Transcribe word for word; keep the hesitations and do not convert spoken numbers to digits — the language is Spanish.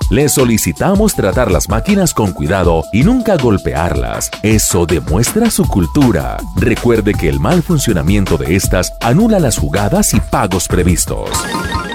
Le solicitamos tratar las máquinas con cuidado y nunca golpearlas. Eso demuestra su cultura. Recuerde que el mal funcionamiento de estas anula las jugadas y pagos previstos.